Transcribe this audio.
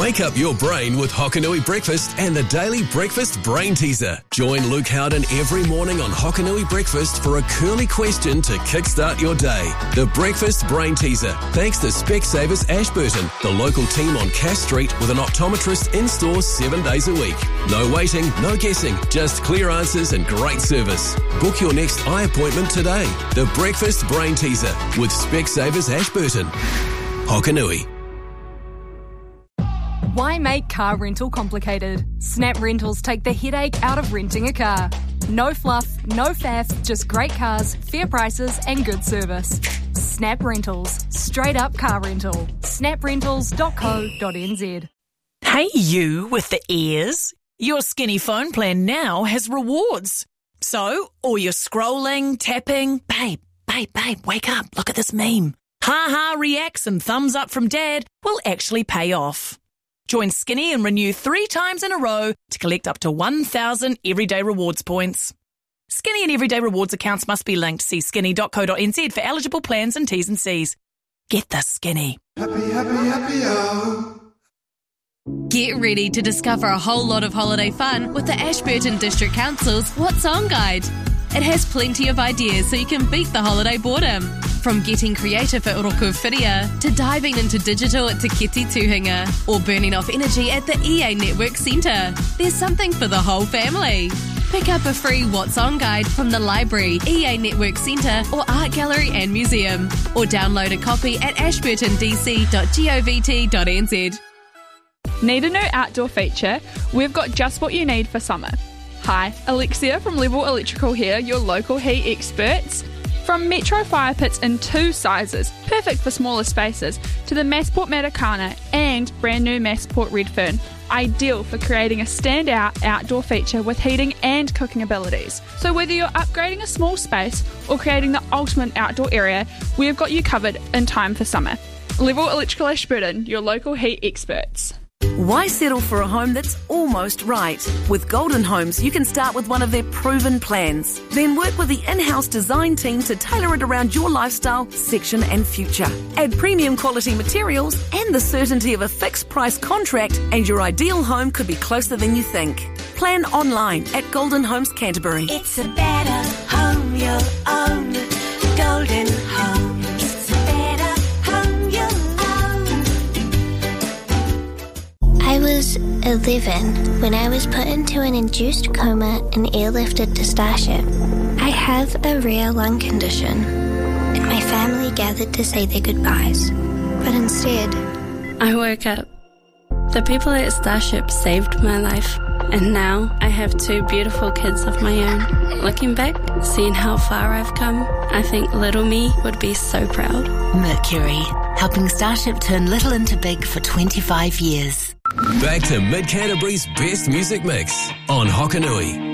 Wake up your brain with Hokanui Breakfast and the Daily Breakfast Brain Teaser. Join Luke Howden every morning on Hokanui Breakfast for a curly question to kickstart your day. The Breakfast Brain Teaser, thanks to Specsavers Ashburton, the local team on Cass Street with an optometrist in-store 7 days a week. No waiting, no guessing, just clear answers and great service. Book your next eye appointment today. The Breakfast Brain Teaser with Specsavers Ashburton. Hokanui. Why make car rental complicated? Snap Rentals take the headache out of renting a car. No fluff, no faff, just great cars, fair prices and good service. Snap Rentals. Straight up car rental. snaprentals.co.nz. Hey you with the ears. Your Skinny phone plan now has rewards. So, all your scrolling, tapping, babe, wake up, look at this meme. Ha reacts and thumbs up from dad will actually pay off. Join Skinny and renew 3 times in a row to collect up to 1,000 Everyday Rewards points. Skinny and Everyday Rewards accounts must be linked. See skinny.co.nz for eligible plans and T's and C's. Get the Skinny. Happy, Get ready to discover a whole lot of holiday fun with the Ashburton District Council's What's On Guide. It has plenty of ideas so you can beat the holiday boredom. From getting creative at Orokuwhiria to diving into digital at Te Keti Tuhinga or burning off energy at the EA Network Centre. There's something for the whole family. Pick up a free What's On guide from the library, EA Network Centre or Art Gallery and Museum, or download a copy at ashburtondc.govt.nz. Need a new outdoor feature? We've got just what you need for summer. Hi, Alexia from Level Electrical here, your local heat experts. From Metro fire pits in 2 sizes, perfect for smaller spaces, to the Massport Matakana and brand new Massport Redfern, ideal for creating a standout outdoor feature with heating and cooking abilities. So whether you're upgrading a small space or creating the ultimate outdoor area, we've got you covered in time for summer. Level Electrical Ashburton, your local heat experts. Why settle for a home that's almost right? With Golden Homes, you can start with one of their proven plans. Then work with the in-house design team to tailor it around your lifestyle, section and future. Add premium quality materials and the certainty of a fixed price contract, and your ideal home could be closer than you think. Plan online at Golden Homes Canterbury. It's a better home, your own. Golden Homes. I was 11 when I was put into an induced coma and airlifted to Starship. I have a rare lung condition, and my family gathered to say their goodbyes. But instead, I woke up. The people at Starship saved my life, and now I have 2 beautiful kids of my own. Looking back, seeing how far I've come, I think little me would be so proud. Mercury, helping Starship turn little into big for 25 years. Back to Mid Canterbury's best music mix on Hokanui.